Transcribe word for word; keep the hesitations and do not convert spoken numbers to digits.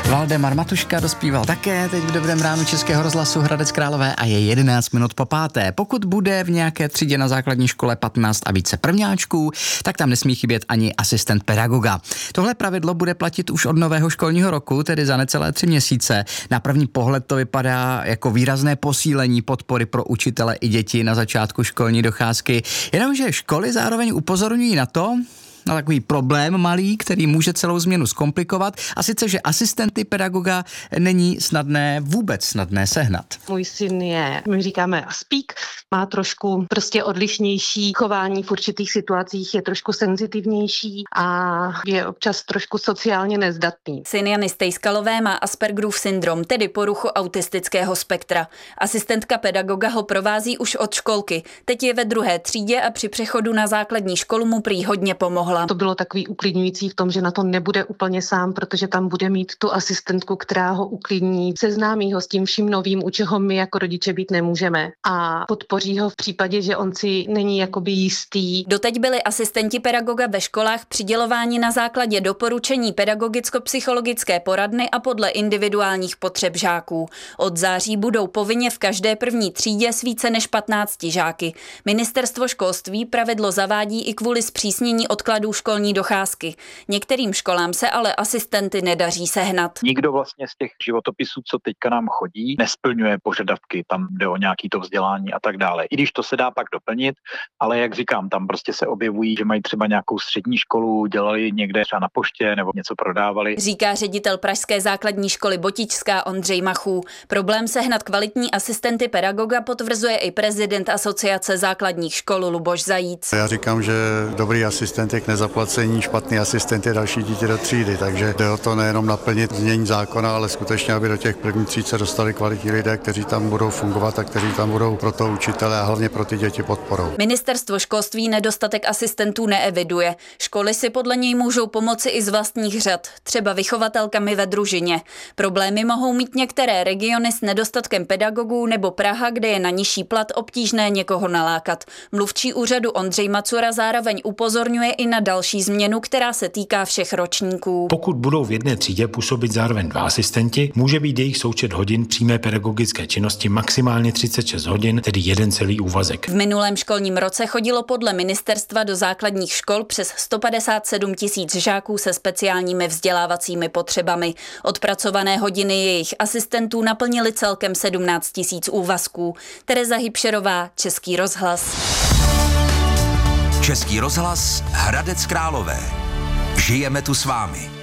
Valdemar Matuška dospíval také teď v Dobrém ránu Českého rozhlasu Hradec Králové a je jedenáct minut po páté. Pokud bude v nějaké třídě na základní škole patnáct a více prvňáčků, tak tam nesmí chybět ani asistent pedagoga. Tohle pravidlo bude platit už od nového školního roku, tedy za necelé tři měsíce. Na první pohled to vypadá jako výrazné posílení podpory pro učitele i děti na začátku školní docházky. Jenomže školy zároveň upozorňují na to, na takový problém malý, který může celou změnu zkomplikovat, a sice, že asistenty pedagoga není snadné, vůbec snadné sehnat. Můj syn je, my říkáme aspík, má trošku prostě odlišnější chování v určitých situacích, je trošku senzitivnější a je občas trošku sociálně nezdatný. Syn Jany Stejskalové má Aspergerův syndrom, tedy poruchu autistického spektra. Asistentka pedagoga ho provází už od školky. Teď je ve druhé třídě a při přechodu na základní školu mu prý hodně pomohla. To bylo takový uklidňující v tom, že na to nebude úplně sám, protože tam bude mít tu asistentku, která ho uklidní, seznámí ho s tím vším novým, u čeho my jako rodiče být nemůžeme, a podpoří ho v případě, že on si není jakoby jistý. Doteď byli asistenti pedagoga ve školách přidělováni na základě doporučení pedagogicko-psychologické poradny a podle individuálních potřeb žáků. Od září budou povinně v každé první třídě s více než patnácti žáky. Ministerstvo školství pravidlo zavádí i kvůli zpřísnění odkladů školní docházky. Některým školám se ale asistenty nedaří sehnat. Nikdo vlastně z těch životopisů, co teďka nám chodí, nesplňuje požadavky, tam jde o nějaký to vzdělání a tak dále. I když to se dá pak doplnit, ale jak říkám, tam prostě se objevují, že mají třeba nějakou střední školu, dělali někde třeba na poště nebo něco prodávali. Říká ředitel pražské základní školy Botičská Ondřej Machů. Problém sehnat kvalitní asistenty pedagoga potvrzuje i prezident Asociace základních škol Luboš Zajíc. Já říkám, že dobrý asistent je k nezaplacení, špatný asistent je další dítě do třídy, takže jde o to nejenom naplnit znění zákona, ale skutečně, aby do těch prvních tříd se dostali kvalitní lidé, kteří tam budou fungovat a kteří tam budou pro to učitele a hlavně pro ty děti podporou. Ministerstvo školství nedostatek asistentů neeviduje. Školy si podle něj můžou pomoci i z vlastních řad, třeba vychovatelkami ve družině. Problémy mohou mít některé regiony s nedostatkem pedagogů nebo Praha, kde je na nižší plat obtížné někoho nalákat. Mluvčí úřadu Ondřej Macura zároveň upozorňuje i na další změnu, která se týká všech ročníků. Pokud budou v jedné třídě působit zároveň dva asistenti, může být jejich součet hodin přímé pedagogické činnosti maximálně třicet šest hodin, tedy jeden celý úvazek. V minulém školním roce chodilo podle ministerstva do základních škol přes sto padesát sedm tisíc žáků se speciálními vzdělávacími potřebami. Odpracované hodiny jejich asistentů naplnili celkem sedmnáct tisíc úvazků. Tereza Hybšerová, Český rozhlas. Český rozhlas Hradec Králové. Žijeme tu s vámi.